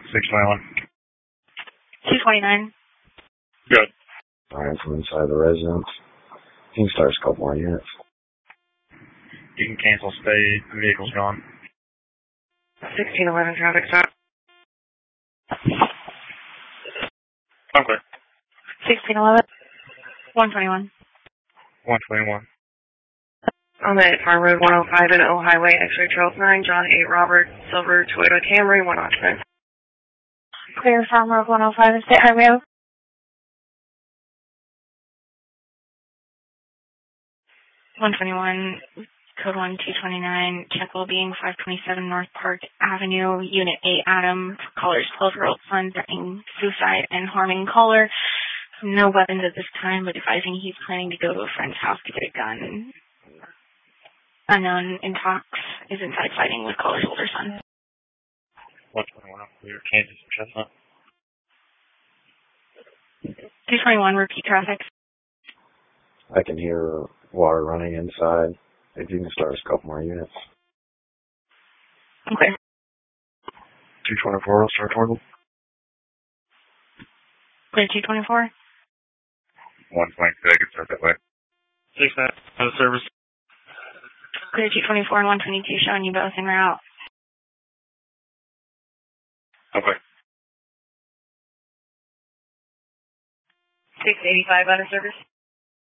621. 229. Good. Alright, from inside the residence. You can start a couple more units. You can cancel stay. The vehicle's gone. 1611 traffic stop. Okay. 1611. 121. 121. On the Farm Road 105 and O Highway, X-ray Trails 9, John 8 Robert, Silver Toyota Camry, 1 occupant. Clear Farm Road 105 and State Highway. 121, code 1229, check well being 527 North Park Avenue, Unit 8 Adam, caller's 12-year-old son threatening suicide and harming caller. No weapons at this time, but advising he's planning to go to a friend's house to get a gun. Unknown intox is inside fighting with caller's older son. 121 up clear. Kansas and Chestnut. 221, repeat traffic. I can hear water running inside. If you can start a couple more units. Okay. 224, I'll start toward them. Clear 224. 122, I can start that way. 6 out of service. Clear 224 and 122 showing you both en route. Okay. 685 out of service.